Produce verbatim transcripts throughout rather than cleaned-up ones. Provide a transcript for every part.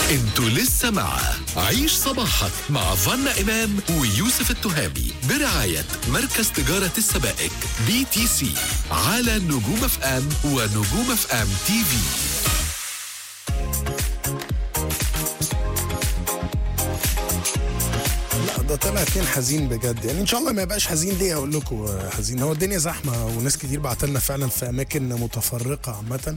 انتوا لسه مع عيش صباحك مع فانا إمام ويوسف التهامي برعاية مركز تجارة السبائك بي تي سي على نجوم اف ام ونجوم اف ام تي في. ده طلع اتنين حزين بجد، يعني ان شاء الله ما يبقاش حزين. ليه اقول لكم حزين؟ هو الدنيا زحمه وناس كتير بعتلنا فعلا في اماكن متفرقه عامه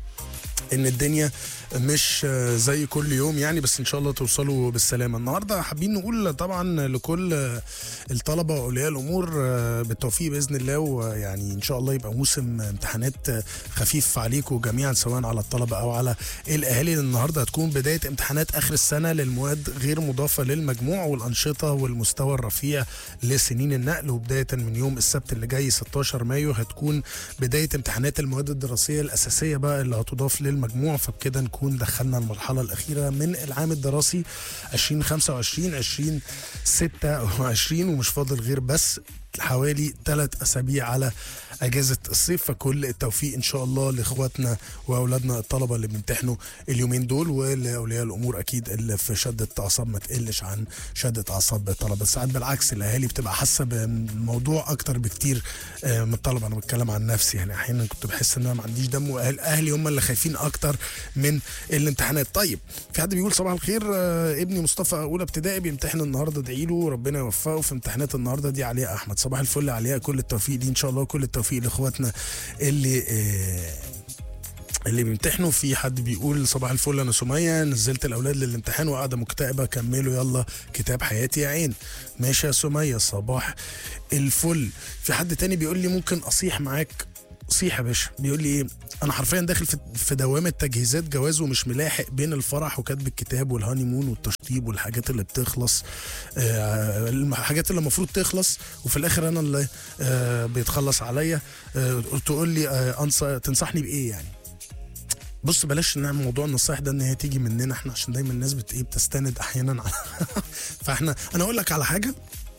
ان الدنيا مش زي كل يوم يعني، بس ان شاء الله توصلوا بالسلامه. النهارده حابين نقول طبعا لكل الطلبه واولياء الامور بالتوفيق باذن الله، ويعني ان شاء الله يبقى موسم امتحانات خفيف عليكم جميعا سواء على الطلبه او على الاهالي. النهارده هتكون بدايه امتحانات اخر السنه للمواد غير مضافه للمجموع والانشطه والمستوى الرفيع لسنين النقل، وبدايه من يوم السبت اللي جاي ستاشر مايو هتكون بدايه امتحانات المواد الدراسيه الاساسيه بقى اللي هتضاف للمجموع. فبكده نكون دخلنا المرحله الاخيره من العام الدراسي ألفين وخمسة وعشرين ألفين وستة وعشرين، ومش فاضل غير بس حوالي ثلاث اسابيع على اجازه الصيف. فكل التوفيق ان شاء الله لاخواتنا واولادنا الطلبه اللي بيمتحنوا اليومين دول، ولاولياء الامور اكيد اللي في شده اعصاب ما تقلش عن شده اعصاب الطلبه. ساعات بالعكس الاهالي بتبقى حاسه بالموضوع اكتر بكتير من الطلبه. انا بتكلم عن نفسي، يعني احيانا كنت بحس ان انا ما عنديش دم، واهل اهلي هم اللي خايفين اكتر من الامتحانات. طيب في حد بيقول صباح الخير، ابني مصطفى اولى ابتدائي بيمتحن النهارده، ادعي له ربنا يوفقه في امتحانات النهارده دي. عليا احمد صباح الفل عليها، كل التوفيق دي ان شاء الله، كل التوفيق لاخواتنا اللي آه اللي بيمتحنوا. في حد بيقول صباح الفل انا سميه نزلت الاولاد للامتحان وقاعده مكتئبه، كملوا يلا كتاب حياتي يا عين. ماشي يا سميه صباح الفل. في حد تاني بيقول لي ممكن اصيح معاك؟ صيح يا باشا. بيقول لي ايه، انا حرفيا داخل في دوامه تجهيزات جواز ومش ملاحق بين الفرح وكتب الكتاب والهاني مون والتشطيب والحاجات اللي بتخلص، آه الحاجات اللي المفروض تخلص وفي الاخر انا اللي آه بيتخلص عليا. آه تقول لي آه انصح تنصحني بايه يعني؟ بص بلاش نعمل موضوع النصايح ده ان هي تيجي مننا احنا، عشان دايما الناس بت ايه بتستند احيانا فاحنا انا اقول لك على حاجه،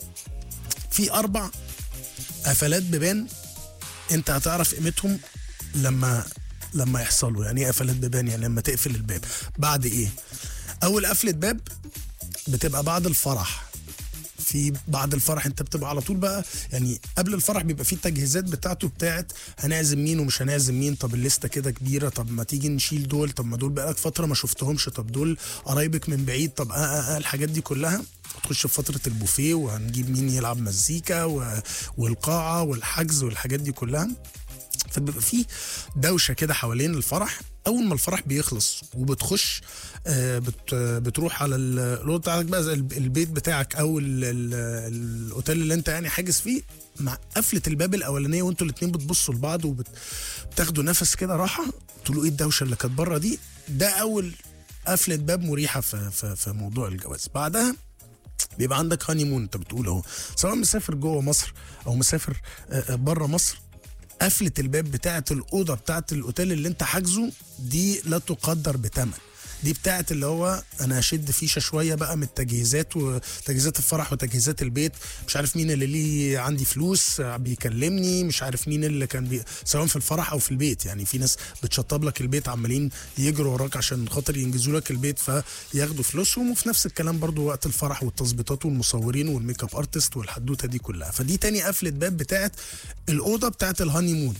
في اربع قفلات بيبان انت هتعرف قيمتهم لما لما يحصلوا. يعني ايه قفلات بيبان؟ يعني لما تقفل الباب. بعد ايه؟ اول قفله باب بتبقى بعد الفرح. في بعد الفرح انت بتبقى على طول بقى، يعني قبل الفرح بيبقى فيه التجهيزات بتاعته بتاعت هنعزم مين ومش هنعزم مين، طب الليسته كده كبيره، طب ما تيجي نشيل دول، طب ما دول بقالك فتره ما شفتهمش، طب دول قرايبك من بعيد، طب آه آه آه الحاجات دي كلها. تخش في فتره البوفيه وهنجيب مين يلعب مزيكا و... والقاعه والحجز والحاجات دي كلها. فبيبقى فيه دوشه كده حوالين الفرح. اول ما الفرح بيخلص وبتخش آه بت بتروح على الاوضه بتاعتك بقى، البيت بتاعك او ال ال الاوتيل اللي انت يعني حاجز فيه، مع قفله الباب الاولانيه وانتوا الاثنين بتبصوا لبعض وبتاخدوا نفس كده راحه، تقولوا ايه الدوشه اللي كانت بره دي. ده اول قفله باب مريحه في, في, في موضوع الجواز. بعدها بيبقى عندك هاني مون، انت بتقول اهو سواء مسافر جوه مصر او مسافر بره مصر. قفله الباب بتاعه الاوضه بتاعه الاوتيل اللي انت حاجزه دي لا تقدر بثمن. دي بتاعت اللي هو انا هشد فيشه شويه بقى من التجهيزات وتجهيزات الفرح وتجهيزات البيت، مش عارف مين اللي ليه عندي فلوس بيكلمني، مش عارف مين اللي كان بي... سواء في الفرح او في البيت. يعني في ناس بتشطب لك البيت عمالين يجروا وراك عشان خاطر ينجزوا لك البيت فياخدوا فلوسهم، وفي نفس الكلام برضو وقت الفرح والتظبيطات والمصورين والميك اب ارتست والحدوته دي كلها. فدي تاني قفله باب بتاعت الاوضه بتاعت الهاني مون.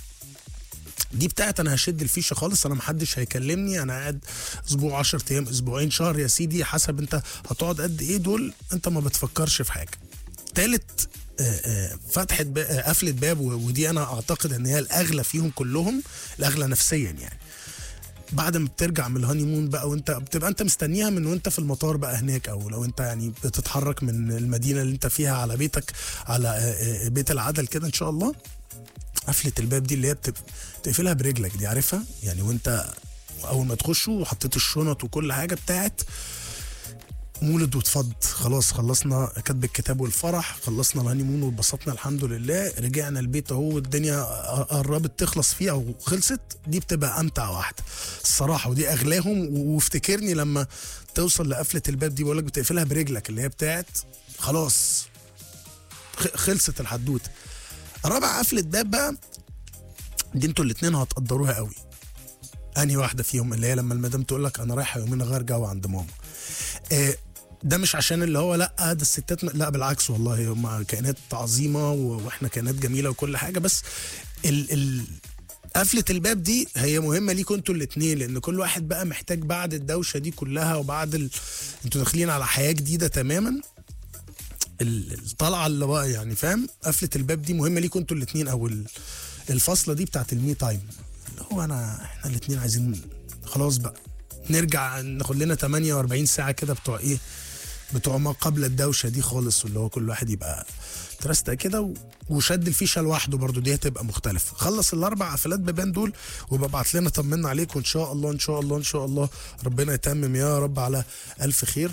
دي بتاعت انا هشد الفيشه خالص، انا محدش هيكلمني، انا قاعد اسبوع عشر ايام اسبوعين شهر يا سيدي حسب انت هتقعد قد ايه، دول انت ما بتفكرش في حاجه. تالت فتحه قفله باب، ودي انا اعتقد ان هي الاغلى فيهم كلهم، الاغلى نفسيا يعني. بعد ما بترجع من الهاني مون بقى وانت بتبقى انت مستنيها من وانت في المطار بقى هناك، او لو انت يعني بتتحرك من المدينه اللي انت فيها على بيتك على بيت العدل كده ان شاء الله. قفله الباب دي اللي هي بتقفلها برجلك دي، عارفها يعني، وانت اول ما تخشوا وحطيت الشنط وكل حاجه بتاعت مولد واتفض، خلاص خلصنا كتب الكتاب والفرح، خلصنا الهاني مون واتبسطنا الحمد لله، رجعنا البيت اهو الدنيا قربت تخلص فيه او خلصت. دي بتبقى امتع واحده الصراحه، ودي اغلاهم. وافتكرني لما توصل لقفله الباب دي بقولك بتقفلها برجلك اللي هي بتاعت خلاص خلصت الحدوته. رابع قفله باب بقى دي انتوا الاتنين هتقدروها قوي، انهي واحده فيهم؟ اللي هي لما المدام تقول لك انا رايحه يومين اغير جو عند ماما. آه ده مش عشان اللي هو لا ده الستات م... لا بالعكس والله هم كائنات عظيمه واحنا كائنات جميله وكل حاجه، بس ال ال قفله الباب دي هي مهمه ليكوا انتوا الاثنين، لان كل واحد بقى محتاج بعد الدوشه دي كلها وبعد ال... انتوا داخلين على حياه جديده تماما، الطلعه اللي بقى يعني فاهم، قفله الباب دي مهمه ليكوا انتوا الاثنين، او الفاصله دي بتاعت المي تايم اللي هو انا احنا الاثنين عايزين خلاص بقى نرجع ناخد لنا ثمانية وأربعين ساعه كده بتوع ايه، بتوع ما قبل الدوشه دي خالص، واللي هو كل واحد يبقى ترستق كده وشد الفيشه لوحده برضو، دي هتبقى مختلفه. خلص الاربع قفلات بيبان دول وببعت لنا طمنا عليك، وان شاء الله ان شاء الله ان شاء الله ربنا يتمم يا رب على الف خير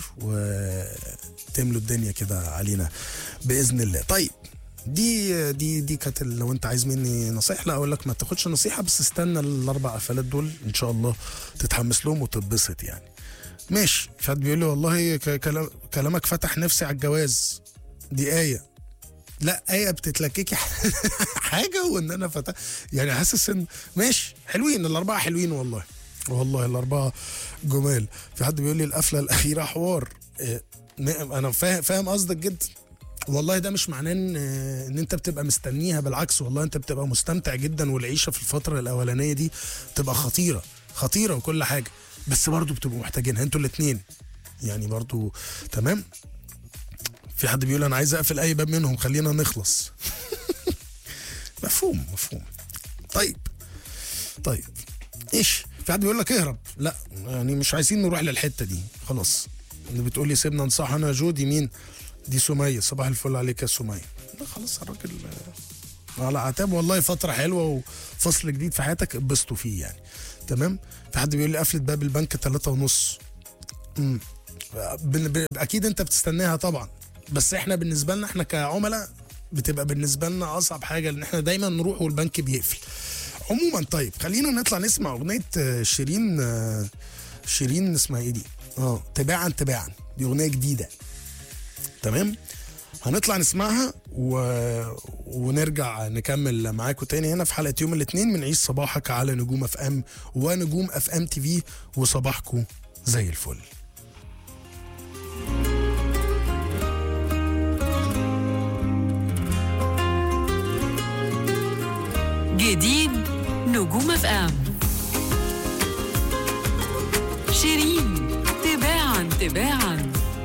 وتملوا الدنيا كده علينا باذن الله. طيب دي دي دي كانت لو انت عايز مني نصيحه، لا اقول لك ما تاخدش نصيحه، بس استنى الاربع قفلات دول ان شاء الله تتحمس لهم وتتبسط يعني. ماشي. فحد بيقول لي والله كلام كلامك فتح نفسي على الجواز، دي آية. لا آية بتتلككي حاجة وان انا فتح يعني حاسس ان ماشي حلوين الاربعة حلوين والله والله الاربعة جمال. في حد بيقول لي القفلة الاخيرة حوار. اه انا فاهم فاهم قصدك جدا والله، ده مش معناه ان ان انت بتبقى مستنيها، بالعكس والله انت بتبقى مستمتع جدا، والعيشة في الفترة الاولانية دي تبقى خطيرة خطيرة وكل حاجة، بس برضو بتبقوا محتاجينها انتوا الاثنين يعني برضو. تمام. في حد بيقول انا عايز اقفل اي باب منهم خلينا نخلص. مفهوم مفهوم. طيب طيب ايش في حد بيقول لك اهرب، لا يعني مش عايزين نروح للحته دي خلاص. اللي بتقول لي سيبنا نصح انا جودي مين دي؟ سميه. صباح الفل عليك يا سميه. لا خلاص الراجل على عتاب والله، فتره حلوه وفصل جديد في حياتك اتبسطوا فيه يعني. تمام. في حد بيقول لي قفلة باب البنك ثلاثة ونص. امم اكيد انت بتستناها طبعا، بس احنا بالنسبه لنا احنا كعملاء بتبقى بالنسبه لنا اصعب حاجه، لان احنا دايما نروح والبنك بيقفل عموما. طيب خلينا نطلع نسمع اغنيه شيرين. شيرين اسمها ايه دي؟ اه تباعا تباعا، دي اغنيه جديده. تمام. هنطلع نسمعها و... ونرجع نكمل معاكم تاني هنا في حلقة يوم الاثنين من عيش صباحك على نجوم اف ام ونجوم اف ام تي في، وصباحكم زي الفل. جديد نجوم اف ام، شيرين تباعا تباعا.